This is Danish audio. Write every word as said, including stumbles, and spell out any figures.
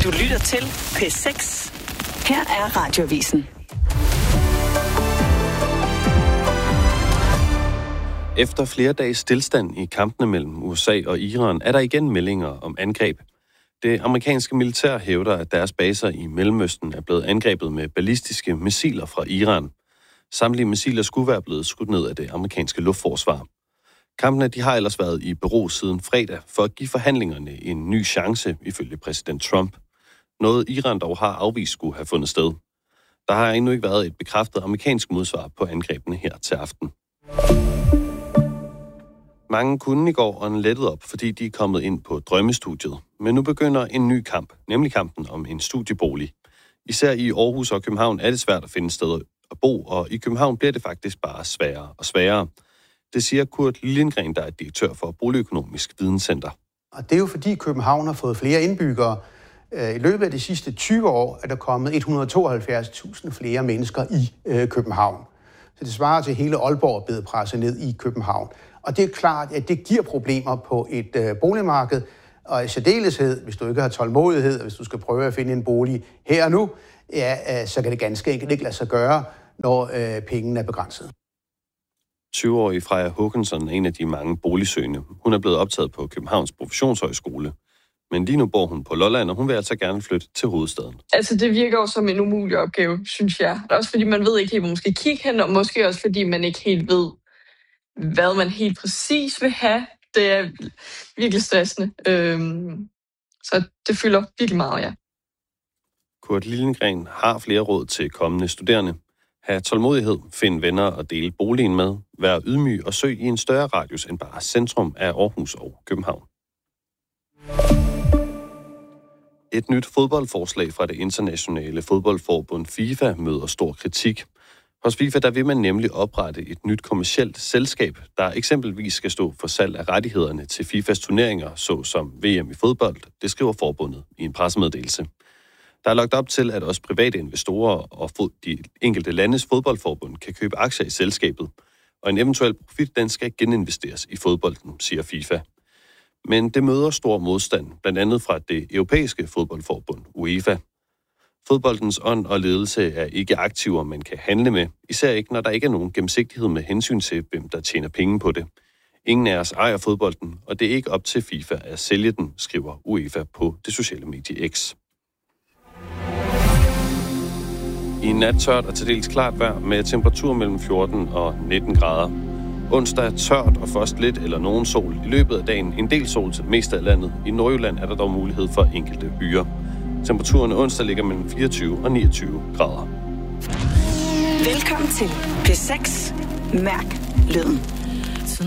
Du lytter til P seks. Her er Radioavisen. Efter flere dages stillstand i kampene mellem U S A og Iran, er der igen meldinger om angreb. Det amerikanske militær hævder, at deres baser i Mellemøsten er blevet angrebet med ballistiske missiler fra Iran. Samtlige missiler skulle være blevet skudt ned af det amerikanske luftforsvar. Kampene de har ellers været i bero siden fredag for at give forhandlingerne en ny chance, ifølge præsident Trump. Noget Iran dog har afvist skulle have fundet sted. Der har endnu ikke været et bekræftet amerikansk modsvar på angrebene her til aften. Mange kunne i går ånde lettet op, fordi de er kommet ind på drømmestudiet. Men nu begynder en ny kamp, nemlig kampen om en studiebolig. Især i Aarhus og København er det svært at finde steder at bo, og i København bliver det faktisk bare sværere og sværere. Det siger Kurt Lillengren, der er direktør for Boligøkonomisk Videnscenter. Og det er jo fordi København har fået flere indbyggere. I løbet af de sidste tyve år er der kommet et hundrede og tooghalvfjerds tusind flere mennesker i øh, København. Så det svarer til hele Aalborg blevet presset ned i København. Og det er klart, at det giver problemer på et øh, boligmarked, og i særdeleshed, hvis du ikke har tålmodighed, og hvis du skal prøve at finde en bolig her og nu, ja, øh, så kan det ganske enkelt ikke lade sig gøre, når øh, pengene er begrænset. tyve-årige Freja Håkansson er en af de mange boligsøgende. Hun er blevet optaget på Københavns Professionshøjskole. Men lige nu bor hun på Lolland, og hun vil altså gerne flytte til hovedstaden. Altså, det virker jo som en umulig opgave, synes jeg. Også fordi man ved ikke helt, hvor man skal kigge hen, og måske også fordi man ikke helt ved, hvad man helt præcis vil have. Det er virkelig stressende. Øhm, så det fylder virkelig meget, ja. Kurt Lillengren har flere råd til kommende studerende. Ha' tålmodighed, find venner og dele boligen med. Vær ydmyg og søg i en større radius end bare centrum af Aarhus og København. Et nyt fodboldforslag fra det internationale fodboldforbund FIFA møder stor kritik. Hos FIFA der vil man nemlig oprette et nyt kommercielt selskab, der eksempelvis skal stå for salg af rettighederne til FIFAs turneringer, såsom V M i fodbold, det skriver forbundet i en pressemeddelelse. Der er lagt op til, at også private investorer og de enkelte landes fodboldforbund kan købe aktier i selskabet, og en eventuel profit den skal geninvesteres i fodbolden, siger FIFA. Men det møder stor modstand, blandt andet fra det europæiske fodboldforbund, UEFA. Fodboldens ånd og ledelse er ikke aktiver, man kan handle med, især ikke, når der ikke er nogen gennemsigtighed med hensyn til, hvem der tjener penge på det. Ingen af os ejer fodbolden, og det er ikke op til FIFA at sælge den, skriver UEFA på det sociale medie X. I nat tørt og til dels klart vejr med temperatur mellem fjorten og nitten grader. Onsdag er tørt og først lidt eller nogen sol. I løbet af dagen en del sol til det meste af landet. I Nordjylland er der dog mulighed for enkelte byer. Temperaturen onsdag ligger mellem fireogtyve og niogtyve grader. Velkommen til P seks. Mærk lyden.